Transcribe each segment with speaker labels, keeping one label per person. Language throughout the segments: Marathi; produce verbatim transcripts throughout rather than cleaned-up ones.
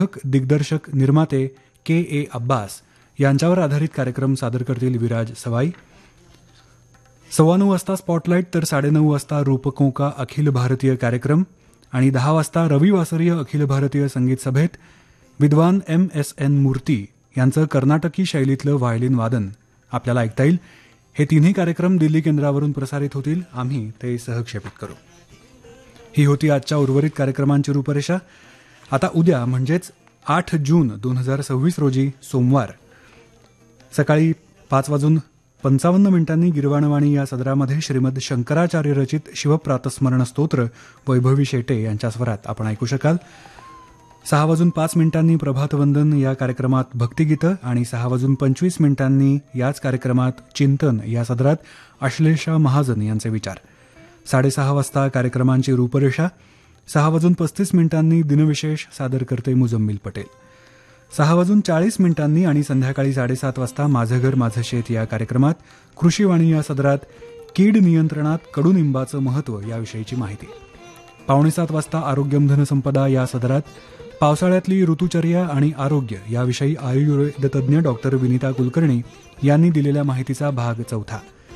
Speaker 1: दिग्दर्शक निर्माते के ए अब्बास यांच्यावर आधारित कार्यक्रम सादर करतील विराज सवाई. सव्वा नऊ वाजता स्पॉटलाईट तर साडेनऊ वाजता रूपकों का अखिल भारतीय कार्यक्रम आणि दहा वाजता रविवासरीय अखिल भारतीय संगीत सभेत विद्वान एम एस एन मूर्ती यांचं कर्नाटकी शैलीतलं व्हायोलिन वादन आपल्याला ऐकता येईल. हे तिन्ही कार्यक्रम दिल्ली केंद्रावरून प्रसारित होतील. आम्ही ते सहक्षेपित करू. ही होती आजच्या उर्वरित कार्यक्रमांची रूपरेषा. आता उद्या म्हणजेच आठ जून दोन हजार सव्वीस रोजी सोमवार सकाळी पाच वाजून पंचावन्न मिनिटांनी गिरवाणवाणी या सदरामध्ये श्रीमद शंकराचार्य रचित शिवप्रातस्मरण स्तोत्र वैभवी शेटे यांच्या स्वरात आपण ऐकू शकाल. सहा वाजून पाच मिनिटांनी प्रभातवंदन या कार्यक्रमात भक्तिगीतं आणि सहा वाजून पंचवीस मिनिटांनी याच कार्यक्रमात चिंतन या सदरात अश्लेषा महाजन यांचे विचार. साडेसहा वाजता कार्यक्रमांची रूपरेषा. सहा वाजून पस्तीस मिनिटांनी दिनविशेष सादर करते मुजम्मिल पटेल. सहा वाजून चाळीस मिनिटांनी आणि संध्याकाळी साडेसात वाजता माझं घर माझं शेत या कार्यक्रमात कृषीवाणी या सदरात कीड नियंत्रणात कडुनिंबाचं महत्त्व याविषयीची माहिती. पावणेसात वाजता आरोग्यम धनसंपदा या सदरात पावसाळ्यातली ऋतुचर्या आणि आरोग्य याविषयी आयुर्वेद तज्ज्ञ डॉक्टर विनिता कुलकर्णी यांनी दिलेल्या माहितीचा भाग चौथा.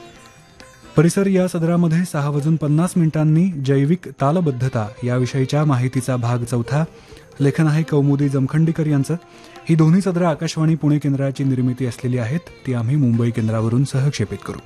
Speaker 1: परिसर या सदरामध्ये सहा वाजून पन्नास मिनिटांनी जैविक तालबद्धता याविषयीच्या माहितीचा भाग चौथा. लेखन आहे कौमुदी जमखंडीकर यांचं. ही दोन्ही सदरं आकाशवाणी पुणे केंद्राची निर्मिती असलेली आहेत. ती आम्ही मुंबई केंद्रावरून सहक्षेपित करू.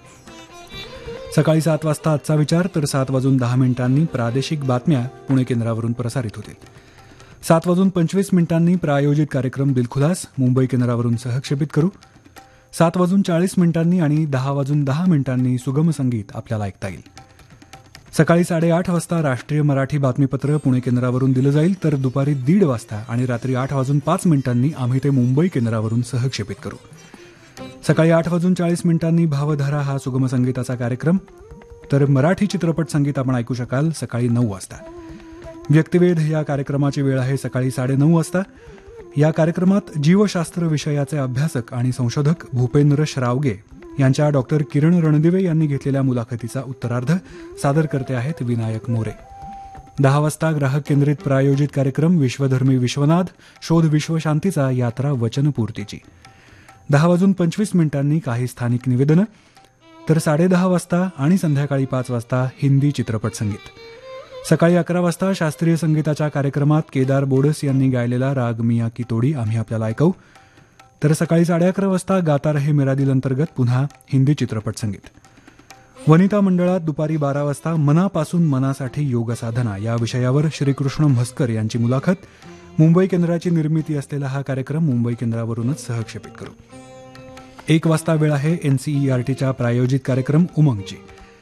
Speaker 1: सकाळी सात वाजता आजचा विचार तर सात वाजून दहा मिनिटांनी प्रादेशिक बातम्या पुणे केंद्रावरून प्रसारित होतील. सात वाजून पंचवीस मिनिटांनी प्रायोजित कार्यक्रम दिलखुलास मुंबई केंद्रावरून सहक्षेपित करू. सात वाजून चाळीस मिनिटांनी आणि दहा वाजून दहा मिनिटांनी सुगम संगीत आपल्याला ऐकता येईल. सकाळी साडेआठ वाजता राष्ट्रीय मराठी बातमीपत्र पुणे केंद्रावरून दिलं जाईल तर दुपारी दीड वाजता आणि रात्री आठ वाजून पाच मिनिटांनी आम्ही ते मुंबई केंद्रावरून सहक्षेपित करू. सकाळी आठ वाजून चाळीस मिनिटांनी भावधारा हा सुगम संगीताचा कार्यक्रम तर मराठी चित्रपट संगीत आपण ऐकू शकाल सकाळी नऊ वाजता. व्यक्तिवेध या कार्यक्रमाची वेळ आहे सकाळी साडेनऊ वाजता. या कार्यक्रमात जीवशास्त्र विषयाचे अभ्यासक आणि संशोधक भूपेंद्र श्रावगे यांच्या डॉक्टर किरण रणदिवे यांनी घेतलेल्या मुलाखतीचा उत्तरार्ध सादर करते आहेत विनायक मोरे. दहा वाजता ग्राहक केंद्रित प्रायोजित कार्यक्रम विश्वधर्मी विश्वनाथ शोध विश्वशांतीचा यात्रा वचनपूर्तीची. दहा वाजून पंचवीस मिनिटांनी काही स्थानिक निवेदनं तर साडेदहा वाजता आणि संध्याकाळी पाच वाजता हिंदी चित्रपट संगीत. सकाळी अकरा वाजता शास्त्रीय संगीताच्या कार्यक्रमात केदार बोडस यांनी गायलेला राग मिया की तोडी आम्ही आपल्याला ऐकवू. तर सकाळी साडे अकरा वाजता गाता रहे मेरा दिल अंतर्गत पुन्हा हिंदी चित्रपट संगीत. वनिता मंडळात दुपारी बारा वाजता मनापासून मनासाठी योग साधना या विषयावर श्रीकृष्ण म्हस्कर यांची मुलाखत. मुंबई केंद्राची निर्मिती असलेला हा कार्यक्रम मुंबई केंद्रावरूनच सहक्षेपित करू. एक वाजता वेळ आहे एनसीईआरटीच्या प्रायोजित कार्यक्रम उमंगची.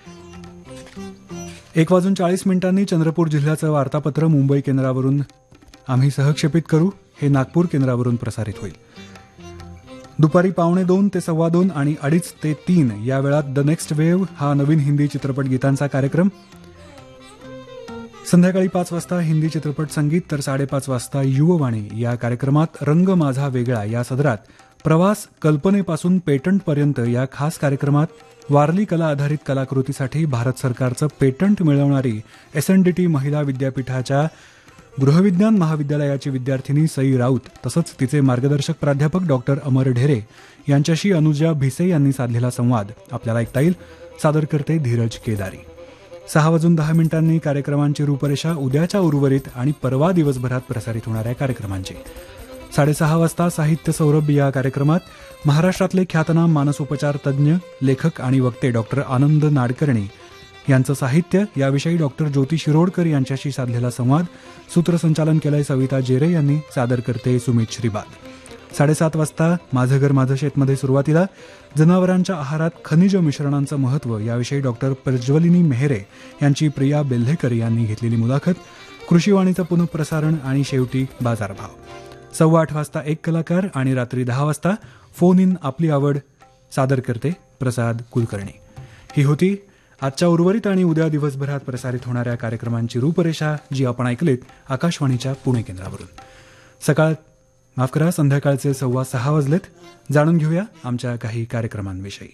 Speaker 1: एक वाजून चाळीस मिनिटांनी चंद्रपूर जिल्ह्याचं वार्तापत्र मुंबई केंद्रावरून आम्ही सहक्षेपित करू. हे नागपूर केंद्रावरून प्रसारित होईल. दुपारी पावणे दोन ते सव्वा दोन आणि अडीच ते तीन या वेळात द नेक्स्ट वेव्ह हा नवीन हिंदी चित्रपट गीतांचा कार्यक्रम. संध्याकाळी पाच वाजता हिंदी चित्रपट संगीत तर साडेपाच वाजता युववाणी या कार्यक्रमात रंग माझा वेगळा या सदरात प्रवास कल्पनेपासून पेटंटपर्यंत या खास कार्यक्रमात वारली कला आधारित कलाकृतीसाठी भारत सरकारचं पेटंट मिळवणारी एसएनडीटी महिला विद्यापीठाच्या गृहविज्ञान महाविद्यालयाची विद्यार्थिनी सई राऊत तसंच तिचे मार्गदर्शक प्राध्यापक डॉक्टर अमर ढेरे यांच्याशी अनुजा भिसे यांनी साधलेला संवाद आपल्याला ऐकता येईल. सादर करते धीरज केदारी. सहा वाजून दहा मिनिटांनी कार्यक्रमांची रूपरेषा उद्याच्या उर्वरित आणि परवा दिवसभरात प्रसारित होणाऱ्या कार्यक्रमांची. साडेसहा वाजता साहित्य सौरभ या कार्यक्रमात महाराष्ट्रातले ख्यातनाम मानसोपचार तज्ज्ञ लेखक आणि वक्ते डॉक्टर आनंद नाडकर्णी यांचं साहित्य याविषयी डॉक्टर ज्योती शिरोडकर यांच्याशी साधलेला संवाद. सूत्रसंचालन केलंय सविता जेरे यांनी. सादर करते सुमित श्रीबाद. साडेसात वाजता माझं घर माझं शेतमध्ये सुरुवातीला जनावरांच्या आहारात खनिज मिश्रणांचं महत्त्व याविषयी डॉक्टर प्रज्वलिनी मेहरे यांची प्रिया बेल्हेकर यांनी घेतलेली मुलाखत. कृषीवाणीचं पुनःप्रसारण आणि शेवटी बाजारभाव. सव्वा आठ वाजता एक कलाकार आणि रात्री दहा वाजता फोन इन आपली आवड सादर करते प्रसाद कुलकर्णी. ही होती आजच्या उर्वरित आणि उद्या दिवसभरात प्रसारित होणाऱ्या कार्यक्रमांची रूपरेषा जी आपण ऐकलीत आकाशवाणीच्या पुणे केंद्रावरून. सकाळ माफ करा संध्याकाळचे सव्वा सहा वाजलेत. जाणून घेऊया आमच्या काही कार्यक्रमांविषयी.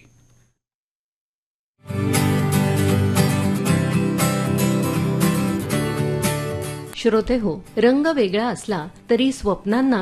Speaker 2: श्रोते हो, रंग वेगळा असला तरी स्वप्नांना